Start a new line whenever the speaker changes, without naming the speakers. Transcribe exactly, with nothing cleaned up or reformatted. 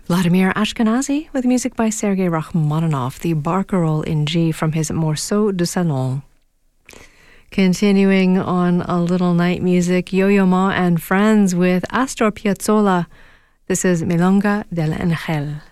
Vladimir Ashkenazy with music by Sergei Rachmaninoff, the Barcarolle in G from his Morceau de Salon. Continuing on a little night music, Yo-Yo Ma and Friends with Astor Piazzolla. This is Milonga del Angel.